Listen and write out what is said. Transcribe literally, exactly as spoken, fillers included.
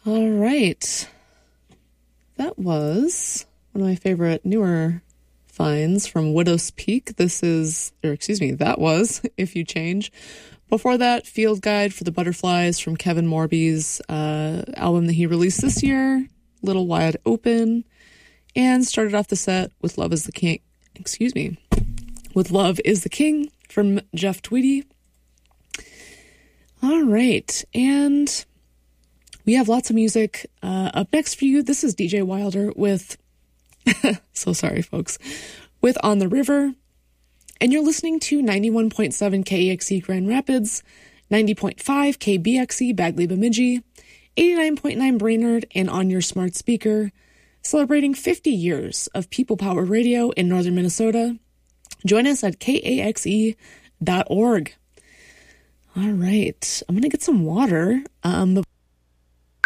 All right. That was one of my favorite newer finds from Widow's Peak. This is, or excuse me, that was If You Change. Before that, Field Guide for the Butterflies from Kevin Morby's uh, album that he released this year, Little Wide Open. And started off the set with Love is the King, excuse me, with Love is the King from Jeff Tweedy. All right, and we have lots of music uh, up next for you. This is D J Wilder with, so sorry folks, with On the River. And you're listening to ninety-one point seven K E X E Grand Rapids, ninety point five K B X E Bagley Bemidji, eighty-nine point nine Brainerd, and on your smart speaker, celebrating fifty years of People Power Radio in northern Minnesota. Join us at K A X E dot org. All right, I'm going to get some water. Um,